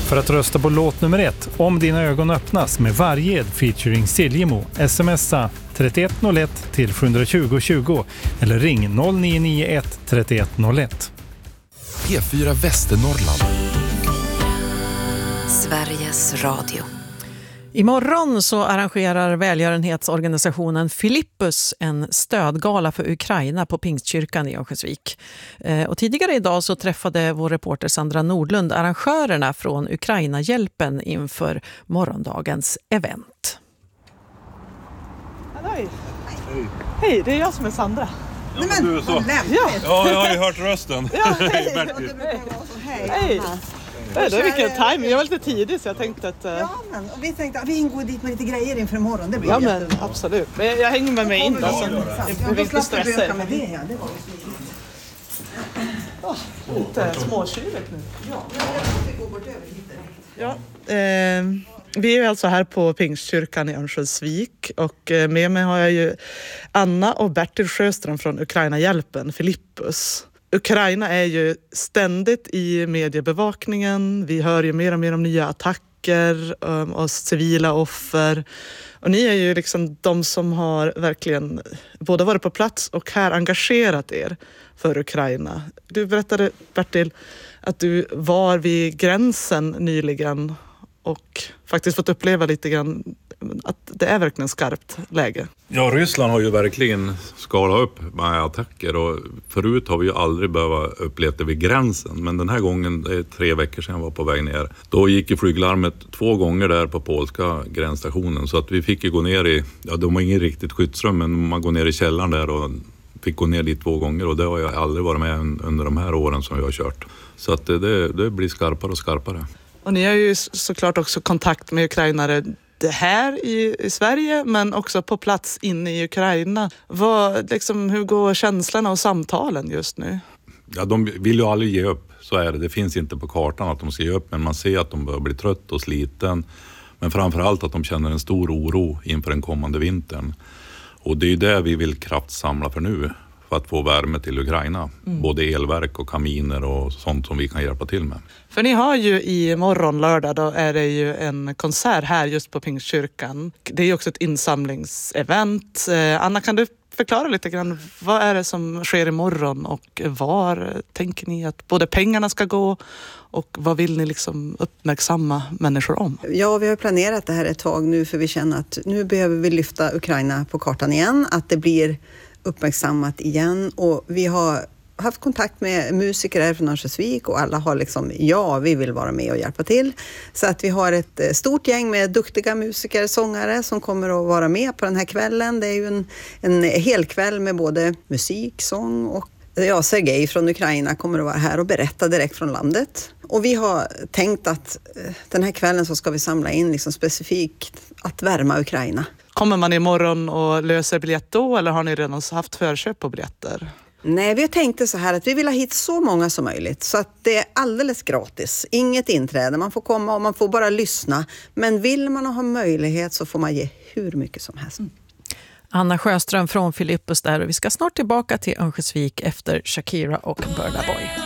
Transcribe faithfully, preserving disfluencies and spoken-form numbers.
För att rösta på låt nummer ett, Om dina ögon öppnas med Varged featuring Siljemo, smsa trettioett noll ett till sjuhundratjugo tjugo eller ring noll nio nio ett trettioett noll ett. P fyra Västernorrland. Sveriges Radio. Imorgon så arrangerar välgörenhetsorganisationen Filippus en stödgala för Ukraina på Pingstkyrkan i Örnsköldsvik. Eh, och tidigare idag så träffade vår reporter Sandra Nordlund arrangörerna från Ukraina-hjälpen inför morgondagens event. Hej. Hej, det är jag som är Sandra. Ja, men du är så. Ja. Ja, jag har ju hört rösten. Ja, hej. Bertil. Hej. Hej. Det är vilken timing. Jag var lite tidig så jag tänkte att... Uh... Ja, men och vi tänkte att vi ingår dit med lite grejer inför imorgon. Det blir ja, men jättebra. absolut. Men jag hänger med mig in då. Så jag blir inte stressad. Med det, ja. Det var ju oh, lite småkyligt nu. Ja, jag tror vi går bort över hit direkt. Ja, eh, vi är alltså här på Pingstkyrkan i Örnsköldsvik och eh, med mig har jag ju Anna och Bertil Sjöström från Ukraina-hjälpen, Filippus. Ukraina är ju ständigt i mediebevakningen. Vi hör ju mer och mer om nya attacker um, och civila offer. Och ni är ju liksom de som har verkligen både varit på plats och här engagerat er för Ukraina. Du berättade, Bertil, att du var vid gränsen nyligen och faktiskt fått uppleva lite grann att det är verkligen skarpt läge. Ja, Ryssland har ju verkligen skalat upp med attacker och förut har vi ju aldrig behövt uppleva det vid gränsen. Men den här gången, det är tre veckor sedan jag var på väg ner, då gick ju flyglarmet två gånger där på polska gränsstationen. Så att vi fick ju gå ner i, ja de har ingen riktigt skyddsrum, men man går ner i källaren där och fick gå ner dit två gånger. Och det har jag aldrig varit med under de här åren som vi har kört. Så att det, det blir skarpare och skarpare. Och ni har ju såklart också kontakt med ukrainare det här i, i Sverige men också på plats inne i Ukraina. Vad, liksom, hur går känslorna och samtalen just nu? Ja, de vill ju aldrig ge upp, så är det. Det finns inte på kartan att de ska ge upp, men man ser att de börjar bli trött och sliten. Men framförallt att de känner en stor oro inför den kommande vintern. Och det är ju det vi vill kraftsamla för nu, för att få värme till Ukraina. Mm. Både elverk och kaminer och sånt som vi kan hjälpa till med. För ni har ju i morgon lördag, då är det ju en konsert här just på Pingstkyrkan. Det är ju också ett insamlingsevent. Eh, Anna, kan du förklara lite grann, vad är det som sker imorgon och var tänker ni att både pengarna ska gå och vad vill ni liksom uppmärksamma människor om? Ja, vi har planerat det här ett tag nu för vi känner att nu behöver vi lyfta Ukraina på kartan igen. Att det blir uppmärksammat igen och vi har haft kontakt med musiker här från Örnsköldsvik och alla har liksom, ja, vi vill vara med och hjälpa till. Så att vi har ett stort gäng med duktiga musiker, sångare som kommer att vara med på den här kvällen. Det är ju en, en hel kväll med både musik, sång och ja, Sergej från Ukraina kommer att vara här och berätta direkt från landet. Och vi har tänkt att den här kvällen så ska vi samla in liksom specifikt att värma Ukraina. Kommer man imorgon och löser biljett då eller har ni redan haft förköp på biljetter? Nej, vi har tänkt så här att vi vill ha hit så många som möjligt så att det är alldeles gratis. Inget inträde, man får komma och man får bara lyssna. Men vill man ha möjlighet så får man ge hur mycket som helst. Mm. Anna Sjöström från Filippus där och vi ska snart tillbaka till Örnsköldsvik efter Shakira och Burna Boy.